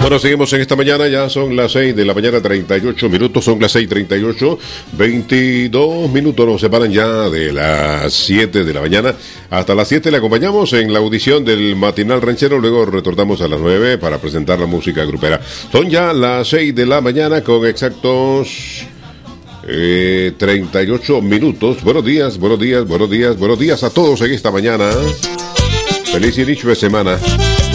Bueno, seguimos en esta mañana, ya son las 6 de la mañana, 38 minutos, son las 6:38, 22 minutos nos separan ya de las 7 de la mañana. Hasta las 7 le acompañamos en la audición del Matinal Ranchero, luego retornamos a las 9 para presentar la música grupera. Son ya las 6 de la mañana con exactos 38 minutos. Buenos días a todos en esta mañana. Feliz inicio de semana.